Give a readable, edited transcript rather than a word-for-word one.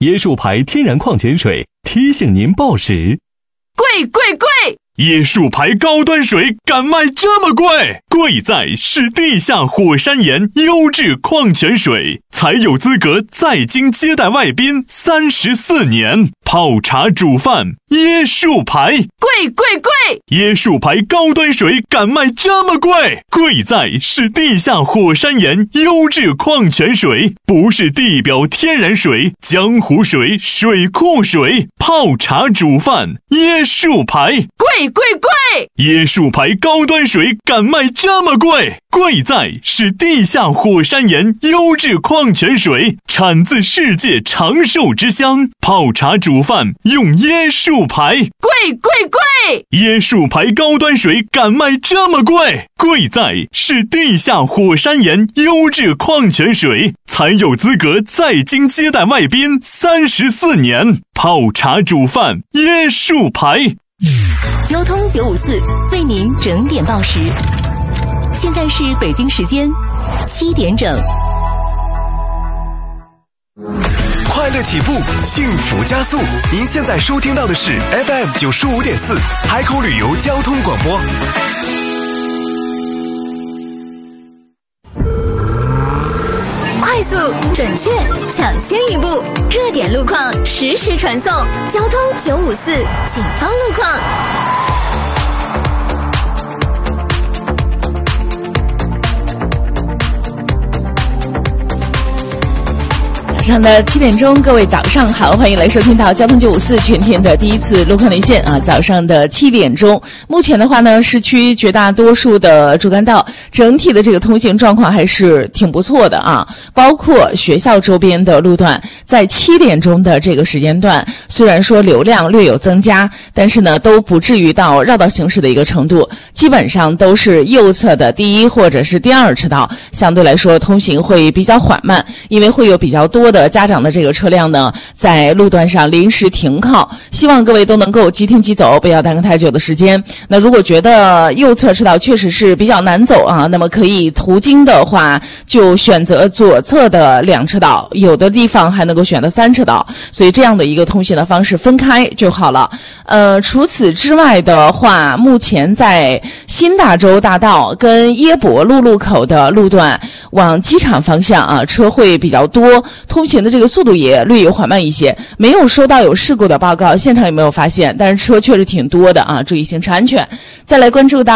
椰树牌天然矿泉水提醒您报时。 贵贵贵！ 椰树牌高端水敢卖这么贵？贵在是地下火山岩优质矿泉水，才有资格在京接待外宾34年。泡茶煮饭，椰树牌， 贵贵贵！ 椰树牌高端水敢卖这么贵？贵在是地下火山岩优质矿泉水，不是地表天然水、江湖水、水库水。泡茶煮饭，椰树牌， 贵贵贵！ 椰树牌高端水敢卖这么贵？贵在是地下火山岩优质矿泉水，产自世界长寿之乡。泡茶煮饭用椰树牌， 贵贵贵！ 椰树牌高端水敢卖这么贵？贵在是地下火山岩优质矿泉水，才有资格在京接待外宾34年。泡茶煮饭，椰树牌。 交通954为您整点报时，现在是北京时间7点整。 快乐起步，幸福加速。您现在收听到的是 FM 95.4海口旅游交通广播。 快速、准确、抢先一步，热点路况实时传送。交通954警方路况。 早上的7点钟，各位早上好，欢迎来收听到交通954全天的第一次路况连线啊！早上的7点钟，目前的话呢，市区绝大多数的主干道整体的这个通行状况还是挺不错的啊，包括学校周边的路段，在7点钟的这个时间段，虽然说流量略有增加，但是呢，都不至于到绕道行驶的一个程度，基本上都是右侧的第一或者是第二车道，相对来说通行会比较缓慢，因为会有比较多的家长的这个车辆呢，在路段上临时停靠，希望各位都能够即听即走，不要耽搁太久的时间。那如果觉得右侧车道确实是比较难走啊，那么可以途经的话，就选择左侧的2车道，有的地方还能够选择3车道，所以这样的一个通行的方式分开就好了。除此之外的话，目前在新大洲大道跟耶博路路口的路段往机场方向啊，车会比较多，通行的这个速度也略有缓慢一些，没有收到有事故的报告，现场也没有发现，但是车确实挺多的啊，注意行车安全。再来关注到